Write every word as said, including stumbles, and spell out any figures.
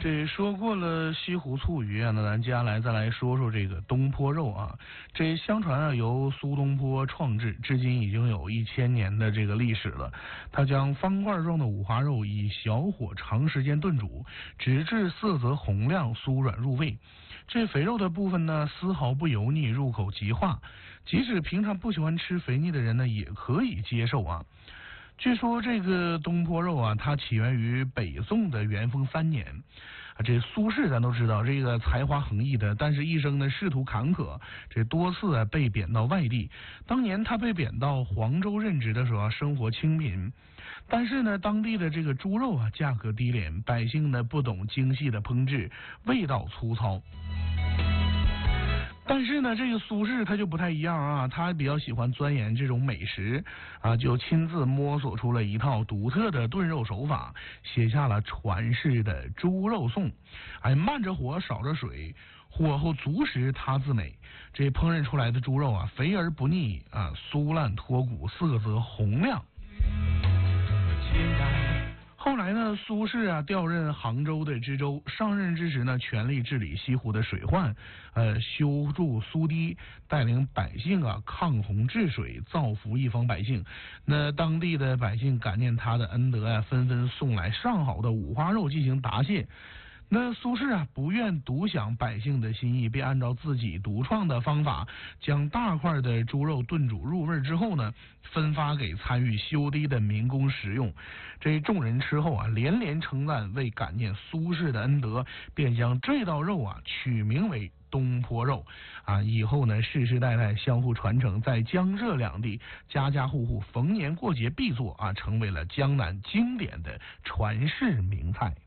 这说过了西湖醋鱼啊，那咱接下来再来说说这个东坡肉啊。这相传啊，由苏东坡创制，至今已经有一千年的这个历史了。他将方块状的五花肉以小火长时间炖煮，直至色泽红亮、酥软入味。这肥肉的部分呢，丝毫不油腻，入口即化。即使平常不喜欢吃肥腻的人呢，也可以接受啊。据说这个东坡肉啊，它起源于北宋的元丰三年啊。这苏轼咱都知道，这个才华横溢的，但是一生呢仕途坎坷，这多次啊被贬到外地。当年他被贬到黄州任职的时候啊，生活清贫，但是呢当地的这个猪肉啊价格低廉，百姓呢不懂精细的烹制，味道粗糙。但是呢，这个苏轼他就不太一样啊，他比较喜欢钻研这种美食啊，就亲自摸索出了一套独特的炖肉手法，写下了传世的猪肉颂。哎，慢着火，少着水，火候足时它自美。这烹饪出来的猪肉啊，肥而不腻啊，酥烂脱骨，色泽红亮。后来呢，苏轼啊调任杭州的知州，上任之时呢，全力治理西湖的水患，呃，修筑苏堤，带领百姓啊抗洪治水，造福一方百姓。那当地的百姓感念他的恩德啊，纷纷送来上好的五花肉进行答谢。那苏轼啊不愿独享百姓的心意，便按照自己独创的方法，将大块的猪肉炖煮入味之后呢，分发给参与修堤的民工食用。这众人吃后啊连连称赞，为感念苏轼的恩德，便将这道肉啊取名为东坡肉啊。以后呢世世代代相互传承，在江浙两地家家户户逢年过节必做啊，成为了江南经典的传世名菜。